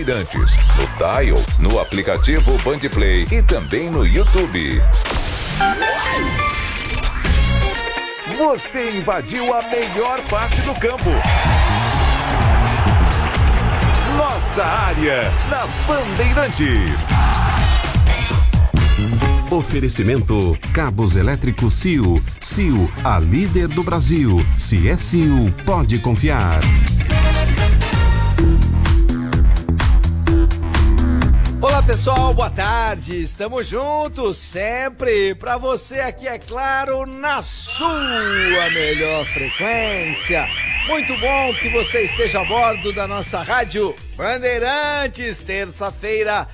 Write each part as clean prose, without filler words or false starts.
Bandeirantes, no Dial, no aplicativo Bandplay e também no YouTube. Você invadiu a melhor parte do campo. Nossa área, na Bandeirantes. Oferecimento Cabos Elétricos Sil. Sil, a líder do Brasil. Se é Sil, pode confiar. Olá pessoal, boa tarde, estamos juntos sempre para você aqui, é claro, na sua melhor frequência. Muito bom que você esteja a bordo da nossa rádio Bandeirantes, terça-feira,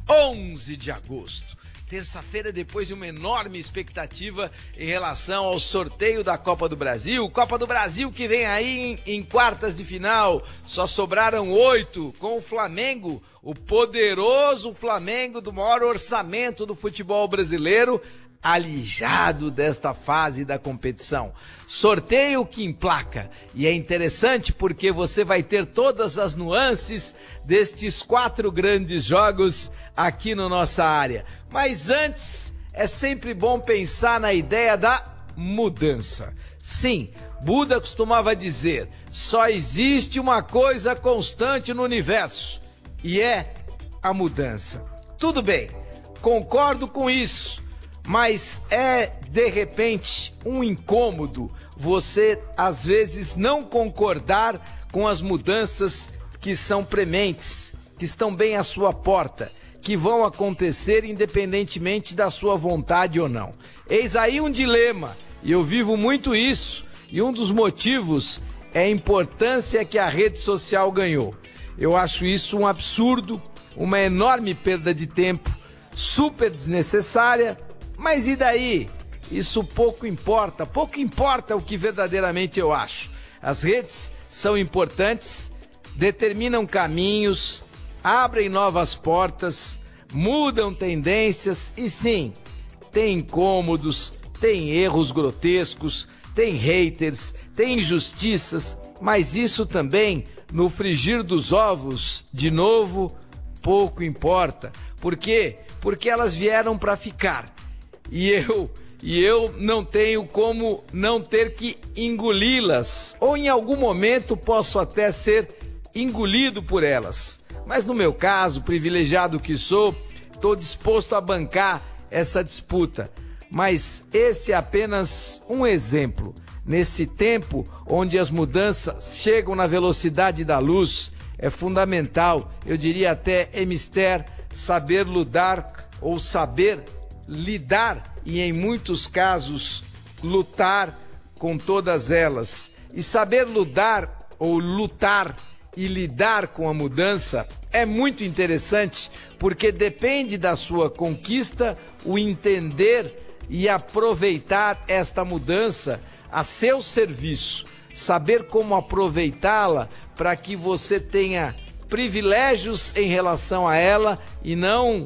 11 de agosto. Terça-feira, depois de uma enorme expectativa em relação ao sorteio da Copa do Brasil. Copa do Brasil que vem aí em quartas de final. Só sobraram 8 com o Flamengo, o poderoso Flamengo do maior orçamento do futebol brasileiro, alijado desta fase da competição. Sorteio que emplaca, e é interessante porque você vai ter todas as nuances destes 4 grandes jogos aqui na nossa área. Mas antes, é sempre bom pensar na ideia da mudança. Sim, Buda costumava dizer, só existe uma coisa constante no universo, e é a mudança. Tudo bem, concordo com isso, mas é, de repente, um incômodo você, às vezes, não concordar com as mudanças que são prementes, que estão bem à sua porta, que vão acontecer independentemente da sua vontade ou não. Eis aí um dilema, e eu vivo muito isso, e um dos motivos é a importância que a rede social ganhou. Eu acho isso um absurdo, uma enorme perda de tempo, super desnecessária, mas e daí? Isso pouco importa o que verdadeiramente eu acho. As redes são importantes, determinam caminhos, abrem novas portas, mudam tendências e sim, tem incômodos, tem erros grotescos, tem haters, tem injustiças, mas isso também, no frigir dos ovos, de novo, pouco importa. Por quê? Porque elas vieram para ficar. E eu não tenho como não ter que engoli-las, ou em algum momento posso até ser engolido por elas. Mas no meu caso, privilegiado que sou, estou disposto a bancar essa disputa. Mas esse é apenas um exemplo. Nesse tempo onde as mudanças chegam na velocidade da luz, é fundamental, eu diria até é mister, saber lutar ou saber lidar e, em muitos casos, lutar com todas elas. E saber lutar ou lutar e lidar com a mudança é muito interessante, porque depende da sua conquista o entender e aproveitar esta mudança a seu serviço, saber como aproveitá-la para que você tenha privilégios em relação a ela e não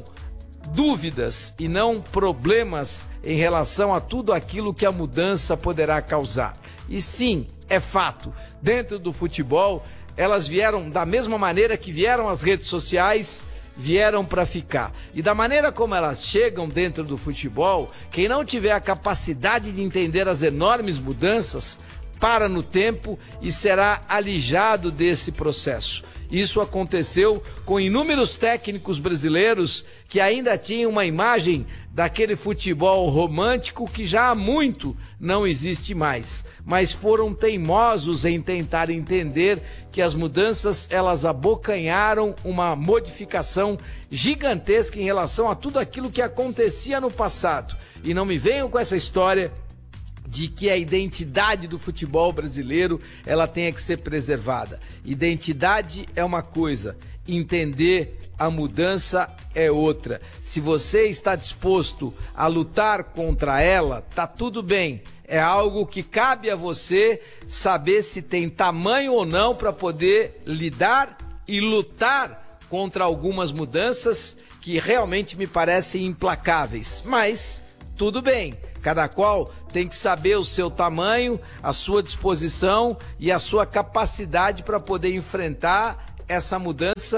dúvidas e não problemas em relação a tudo aquilo que a mudança poderá causar. E sim, é fato, dentro do futebol, elas vieram da mesma maneira que vieram as redes sociais, vieram para ficar. E da maneira como elas chegam dentro do futebol, quem não tiver a capacidade de entender as enormes mudanças, para no tempo e será alijado desse processo. Isso aconteceu com inúmeros técnicos brasileiros que ainda tinham uma imagem daquele futebol romântico que já há muito não existe mais, mas foram teimosos em tentar entender que as mudanças elas abocanharam uma modificação gigantesca em relação a tudo aquilo que acontecia no passado. E não me venham com essa história de que a identidade do futebol brasileiro ela tenha que ser preservada. Identidade é uma coisa, entender a mudança é outra. Se você está disposto a lutar contra ela, tá tudo bem. É algo que cabe a você saber se tem tamanho ou não para poder lidar e lutar contra algumas mudanças que realmente me parecem implacáveis. Mas tudo bem, cada qual tem que saber o seu tamanho, a sua disposição e a sua capacidade para poder enfrentar essa mudança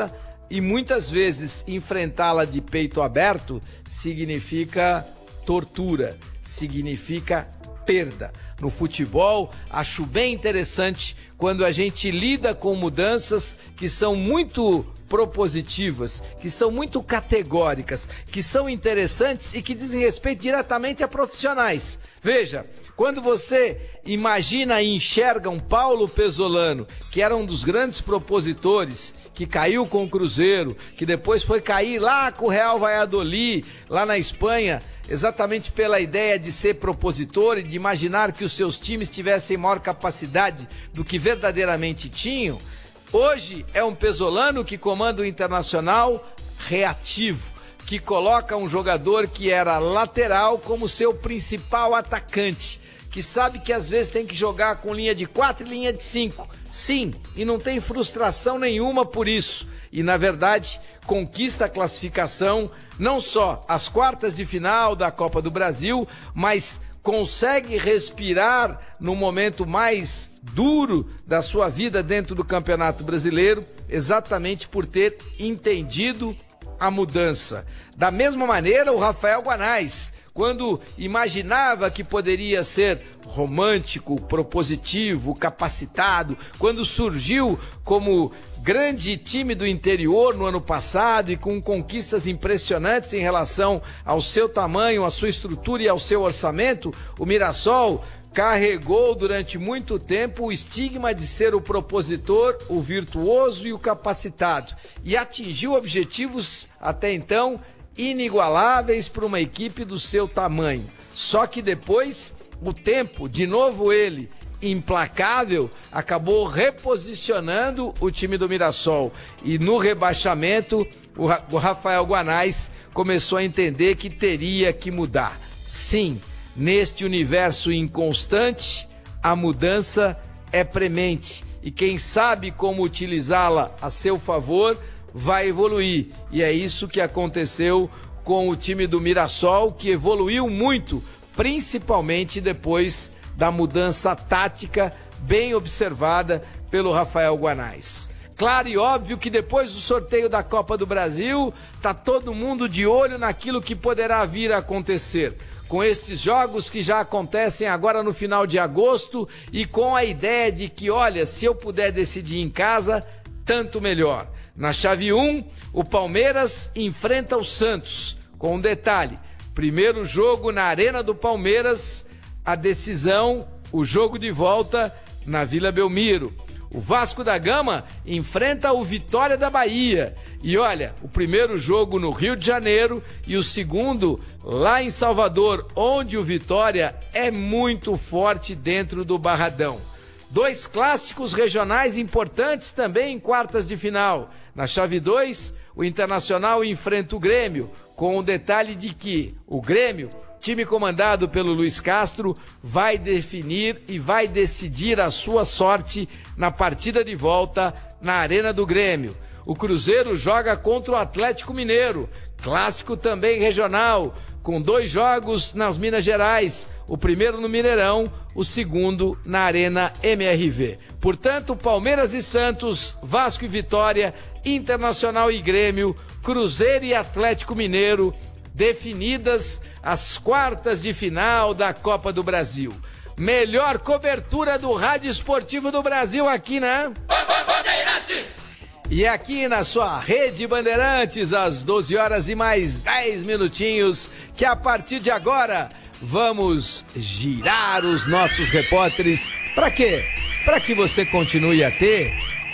e muitas vezes enfrentá-la de peito aberto significa tortura, significa perda. No futebol, acho bem interessante quando a gente lida com mudanças que são muito propositivas, que são muito categóricas, que são interessantes e que dizem respeito diretamente a profissionais. Veja, quando você imagina e enxerga um Paulo Pezzolano, que era um dos grandes propositores, que caiu com o Cruzeiro, que depois foi cair lá com o Real Valladolid, lá na Espanha, exatamente pela ideia de ser propositor e de imaginar que os seus times tivessem maior capacidade do que verdadeiramente tinham, hoje é um Pezzolano que comanda o Internacional reativo, que coloca um jogador que era lateral como seu principal atacante, que sabe que às vezes tem que jogar com linha de 4 e linha de 5. Sim, e não tem frustração nenhuma por isso. E, na verdade, conquista a classificação, não só às quartas de final da Copa do Brasil, mas consegue respirar no momento mais duro da sua vida dentro do Campeonato Brasileiro, exatamente por ter entendido a mudança. Da mesma maneira, o Rafael Guanais, quando imaginava que poderia ser romântico, propositivo, capacitado, quando surgiu como grande time do interior no ano passado e com conquistas impressionantes em relação ao seu tamanho, à sua estrutura e ao seu orçamento, o Mirassol carregou durante muito tempo o estigma de ser o propositor, o virtuoso e o capacitado, e atingiu objetivos até então inigualáveis para uma equipe do seu tamanho. Só que depois, o tempo, de novo ele, implacável, acabou reposicionando o time do Mirassol, e no rebaixamento o Rafael Guanais começou a entender que teria que mudar. Sim, neste universo inconstante, a mudança é premente, e quem sabe como utilizá-la a seu favor vai evoluir, e é isso que aconteceu com o time do Mirassol, que evoluiu muito, principalmente depois da mudança tática bem observada pelo Rafael Guanais. Claro e óbvio que depois do sorteio da Copa do Brasil, tá todo mundo de olho naquilo que poderá vir a acontecer, com estes jogos que já acontecem agora no final de agosto, e com a ideia de que, olha, se eu puder decidir em casa, tanto melhor. Na chave 1, o Palmeiras enfrenta o Santos, com um detalhe: primeiro jogo na Arena do Palmeiras, a decisão, o jogo de volta na Vila Belmiro. O Vasco da Gama enfrenta o Vitória da Bahia. E olha, o primeiro jogo no Rio de Janeiro e o segundo lá em Salvador, onde o Vitória é muito forte dentro do Barradão. Dois clássicos regionais importantes também em quartas de final. Na chave 2, o Internacional enfrenta o Grêmio, com o detalhe de que o Grêmio, time comandado pelo Luiz Castro, vai definir e vai decidir a sua sorte na partida de volta na Arena do Grêmio. O Cruzeiro joga contra o Atlético Mineiro, clássico também regional, com 2 jogos nas Minas Gerais, o primeiro no Mineirão, o segundo na Arena MRV. Portanto, Palmeiras e Santos, Vasco e Vitória, Internacional e Grêmio, Cruzeiro e Atlético Mineiro, definidas as quartas de final da Copa do Brasil. Melhor cobertura do Rádio Esportivo do Brasil aqui, né? Bandeirantes! E aqui na sua Rede Bandeirantes, às 12 horas e mais 10 minutinhos, que a partir de agora vamos girar os nossos repórteres. Para quê? Para que você continue a ter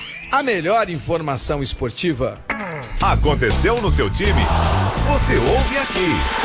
a melhor informação esportiva. Aconteceu no seu time? Você ouve aqui.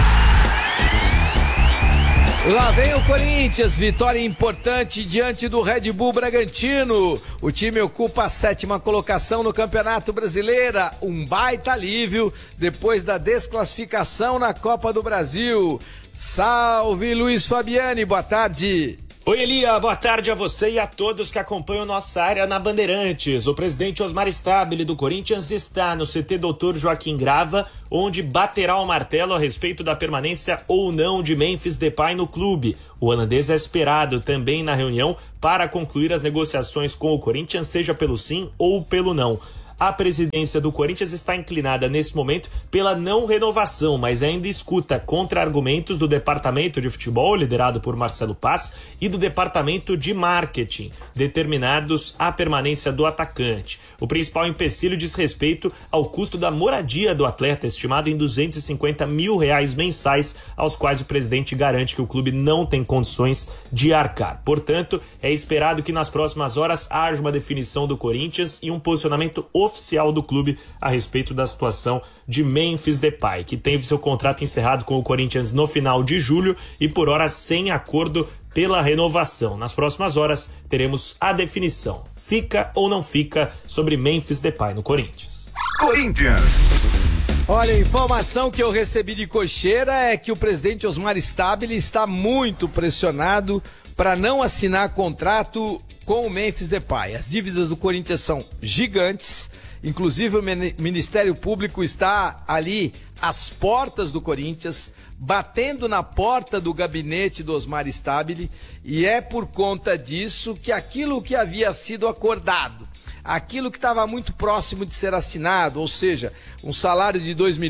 Lá vem o Corinthians, vitória importante diante do Red Bull Bragantino. O time ocupa a 7ª colocação no Campeonato Brasileiro, um baita alívio depois da desclassificação na Copa do Brasil. Salve, Luiz Fabiani, boa tarde. Oi, Elia, boa tarde a você e a todos que acompanham nossa área na Bandeirantes. O presidente Osmar Stabile do Corinthians está no CT Dr. Joaquim Grava, onde baterá o martelo a respeito da permanência ou não de Memphis Depay no clube. O holandês é esperado também na reunião para concluir as negociações com o Corinthians, seja pelo sim ou pelo não. A presidência do Corinthians está inclinada nesse momento pela não renovação, mas ainda escuta contra-argumentos do departamento de futebol, liderado por Marcelo Paz, e do departamento de marketing, determinados à permanência do atacante. O principal empecilho diz respeito ao custo da moradia do atleta, estimado em R$250 mil mensais, aos quais o presidente garante que o clube não tem condições de arcar. Portanto, é esperado que nas próximas horas haja uma definição do Corinthians e um posicionamento oficial do clube a respeito da situação de Memphis Depay, que teve seu contrato encerrado com o Corinthians no final de julho e por hora sem acordo pela renovação. Nas próximas horas teremos a definição. Fica ou não fica sobre Memphis Depay no Corinthians. Corinthians. Olha, a informação que eu recebi de Cocheira é que o presidente Osmar Stabile está muito pressionado para não assinar contrato com o Memphis Depay. As dívidas do Corinthians são gigantes, inclusive o Ministério Público está ali às portas do Corinthians, batendo na porta do gabinete do Osmar Stabile, e é por conta disso que aquilo que havia sido acordado, aquilo que estava muito próximo de ser assinado, ou seja, um salário de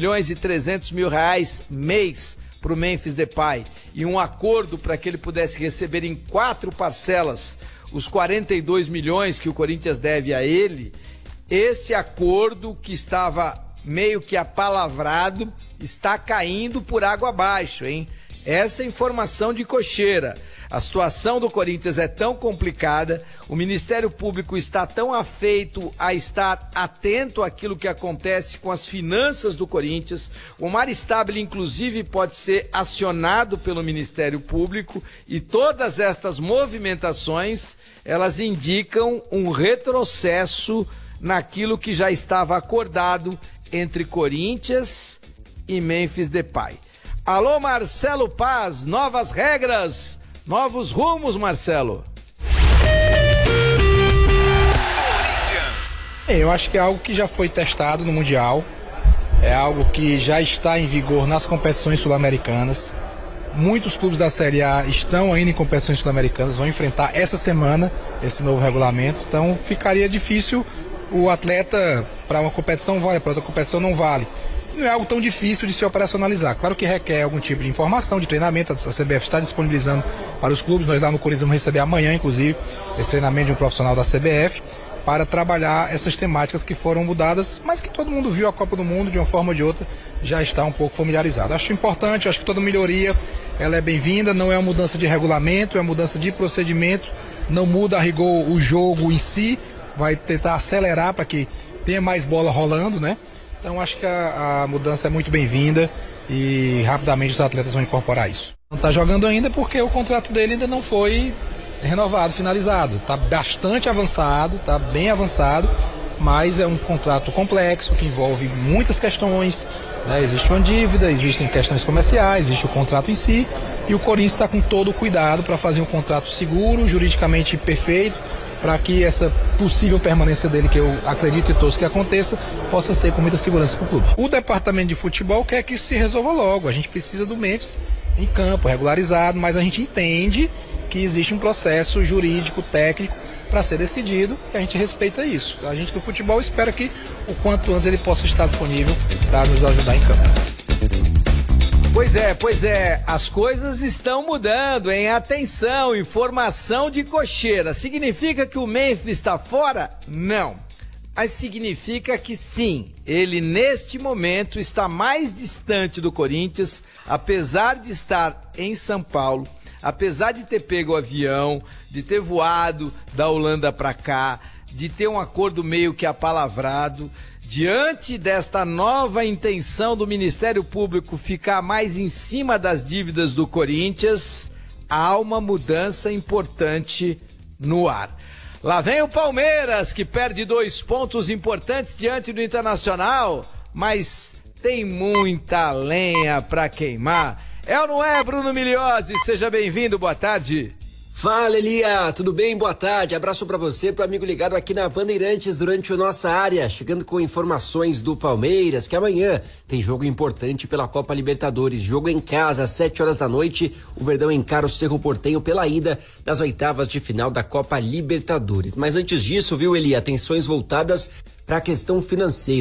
R$2.300.000 mês para o Memphis Depay e um acordo para que ele pudesse receber em 4 parcelas os 42 milhões que o Corinthians deve a ele, esse acordo que estava meio que apalavrado está caindo por água abaixo, hein? Essa é a informação de Cocheira. A situação do Corinthians é tão complicada, o Ministério Público está tão afeito a estar atento àquilo que acontece com as finanças do Corinthians. O Omar Stabile, inclusive, pode ser acionado pelo Ministério Público e todas estas movimentações, elas indicam um retrocesso naquilo que já estava acordado entre Corinthians e Memphis Depay. Alô, Marcelo Paz, novas regras, novos rumos, Marcelo. Eu acho que é algo que já foi testado no Mundial, é algo que já está em vigor nas competições sul-americanas. Muitos clubes da Série A estão ainda em competições sul-americanas, vão enfrentar essa semana esse novo regulamento, então ficaria difícil o atleta, para uma competição vale, para outra competição não vale. Não é algo tão difícil de se operacionalizar. Claro que requer algum tipo de informação, de treinamento. A CBF está disponibilizando para os clubes. Nós lá no Corinthians vamos receber amanhã, inclusive, esse treinamento de um profissional da CBF para trabalhar essas temáticas que foram mudadas, mas que todo mundo viu a Copa do Mundo de uma forma ou de outra, já está um pouco familiarizado. Acho importante, acho que toda melhoria ela é bem-vinda, não é uma mudança de regulamento, é uma mudança de procedimento, não muda a rigor o jogo em si, vai tentar acelerar para que tenha mais bola rolando, né? Então acho que a mudança é muito bem-vinda e rapidamente os atletas vão incorporar isso. Não está jogando ainda porque o contrato dele ainda não foi renovado, finalizado. Está bastante avançado, está bem avançado, mas é um contrato complexo que envolve muitas questões, né? Existe uma dívida, existem questões comerciais, existe o contrato em si e o Corinthians está com todo o cuidado para fazer um contrato seguro, juridicamente perfeito, para que essa possível permanência dele, que eu acredito e torço que aconteça, possa ser com muita segurança para o clube. O departamento de futebol quer que isso se resolva logo. A gente precisa do Memphis em campo, regularizado, mas a gente entende que existe um processo jurídico, técnico, para ser decidido, e a gente respeita isso. A gente do futebol espera que o quanto antes ele possa estar disponível para nos ajudar em campo. Pois é, as coisas estão mudando, hein? Atenção, informação de Cocheira. Significa que o Memphis está fora? Não. Mas significa que sim, ele neste momento está mais distante do Corinthians, apesar de estar em São Paulo, apesar de ter pego o avião, de ter voado da Holanda para cá, de ter um acordo meio que apalavrado. Diante desta nova intenção do Ministério Público ficar mais em cima das dívidas do Corinthians, há uma mudança importante no ar. Lá vem o Palmeiras, que perde 2 pontos importantes diante do Internacional, mas tem muita lenha para queimar. É ou não é, Bruno Miliose? Seja bem-vindo, boa tarde. Fala, Elia, tudo bem? Boa tarde, abraço pra você, pro amigo ligado aqui na Bandeirantes durante a nossa área, chegando com informações do Palmeiras, que amanhã tem jogo importante pela Copa Libertadores, jogo em casa, às 7 horas da noite, o Verdão encara o Cerro Porteño pela ida das oitavas de final da Copa Libertadores. Mas antes disso, viu, Elia, atenções voltadas para a questão financeira.